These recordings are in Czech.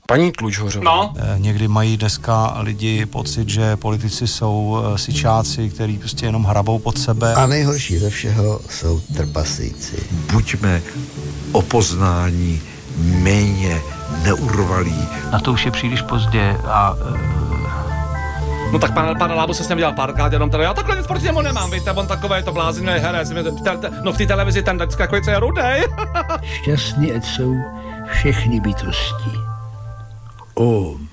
Paní Tlučhořová. No. Někdy mají dneska lidi pocit, že politici jsou syčáci, který prostě jenom hrabou pod sebe. A nejhorší ze všeho jsou trpaslíci. Buďme o poznání méně neurvalí. Na to už je příliš pozdě a... No tak pan Lábu se s ním dělal párkrát, jenom teda, já takhle nic proti němu nemám, víte, on takové to blázinný herec, no v té televizi ten vždycky jako je rudej. Šťastný ať jsou všechny bytosti. Om.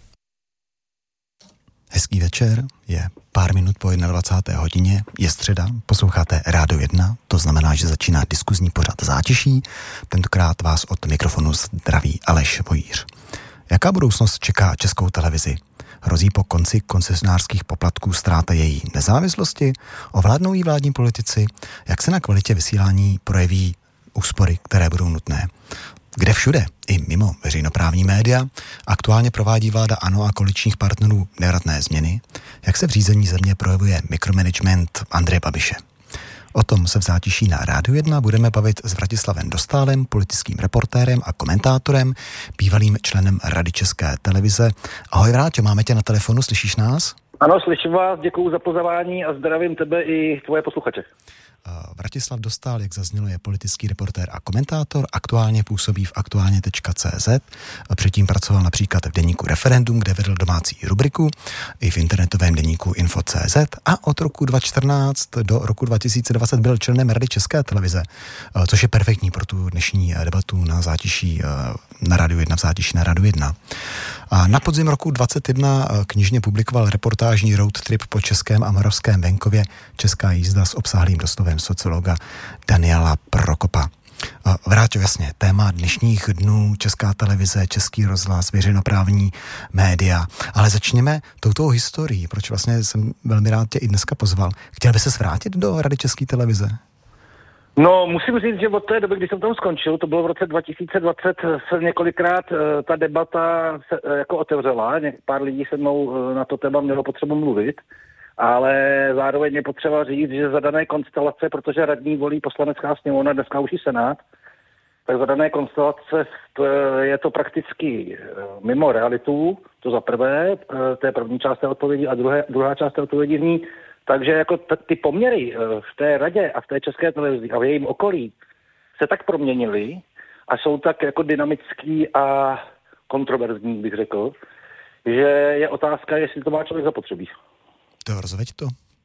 Hezký večer, je pár minut po 21. hodině, je středa, posloucháte Rádio 1, to znamená, že začíná diskuzní pořad Zátiší, tentokrát vás od mikrofonu zdraví Aleš Vojíř. Jaká budoucnost čeká Českou televizi? Hrozí po konci koncesionářských poplatků ztráta její nezávislosti? Ovládnou jí vládní politici? Jak se na kvalitě vysílání projeví úspory, které budou nutné? Kde všude, i mimo veřejnoprávní média, aktuálně provádí vláda ANO a koaličních partnerů nevratné změny? Jak se v řízení země projevuje mikromanagement Andreje Babiše? O tom se v Zátiší na Rádiu 1 budeme bavit s Vratislavem Dostálem, politickým reportérem a komentátorem, bývalým členem Rady České televize. Ahoj Vráťo, máme tě na telefonu, slyšíš nás? Ano, slyším vás, děkuju za pozvání a zdravím tebe i tvoje posluchače. Vratislav Dostál, jak zaznělo, je politický reportér a komentátor, aktuálně působí v aktuálně.cz, předtím pracoval například v deníku Referendum, kde vedl domácí rubriku, i v internetovém deníku Info.cz a od roku 2014 do roku 2020 byl členem Rady České televize, což je perfektní pro tu dnešní debatu na Zátiší na Rádiu 1, v Zátiší na Rádiu 1. A na podzim roku 2021 knižně publikoval reportážní road trip po českém a moravském venkově Česká jízda s obsáhlým doslovem sociologa Daniela Prokopa. Vráťo, jasně, téma dnešních dnů, Česká televize, Český rozhlas, veřejnoprávní média, ale začněme touto historií, proč vlastně jsem velmi rád tě i dneska pozval. Chtěl by ses vrátit do Rady České televize? No, musím říct, že od té doby, kdy jsem tam skončil, to bylo v roce 2020, se několikrát ta debata se jako otevřela, pár lidí se mnou na to téma mělo potřebu mluvit, ale zároveň je potřeba říct, že za dané konstelace, protože radní volí Poslanecká sněmovna, dneska už i Senát, tak za dané konstelace je to prakticky mimo realitu, to za prvé, to je první část té odpovědi a druhá část té odpovědi zní, takže jako ty poměry v té radě a v té České televizi a v jejím okolí se tak proměnily a jsou tak jako dynamický a kontroverzní, bych řekl, že je otázka, jestli to má člověk zapotřebí. To rozveď to.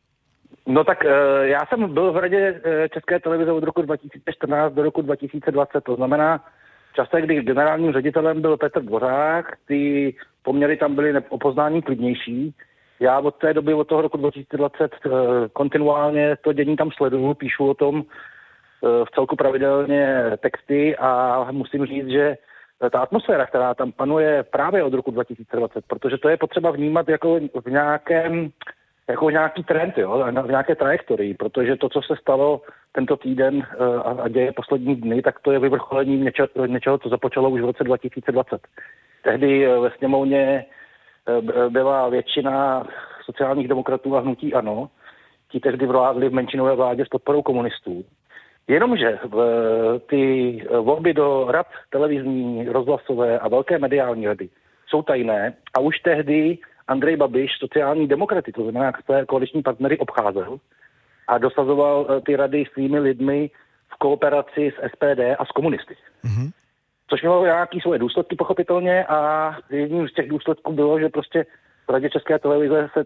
No tak já jsem byl v radě České televize od roku 2014 do roku 2020, to znamená časem, kdy generálním ředitelem byl Petr Dvořák, ty poměry tam byly o poznání klidnější. Já od té doby, od toho roku 2020 kontinuálně to dění tam sleduju, píšu o tom v celku pravidelně texty a musím říct, že ta atmosféra, která tam panuje právě od roku 2020, protože to je potřeba vnímat jako v nějakém, jako nějaký trend, jo, v nějaké trajektorii, protože to, co se stalo tento týden a děje poslední dny, tak to je vyvrcholením něčeho, co započalo už v roce 2020. Tehdy ve sněmovně byla většina sociálních demokratů a hnutí ANO. Ti tehdy vládli v menšinové vládě s podporou komunistů. Jenomže ty volby do rad televizní, rozhlasové a velké mediální rady jsou tajné a už tehdy Andrej Babiš sociální demokraty, to znamená své koaliční partnery, obcházel a dosazoval ty rady svými lidmi v kooperaci s SPD a s komunisty. Mm-hmm. Což mělo nějaké svoje důsledky pochopitelně a jedním z těch důsledků bylo, že prostě v Radě České televize se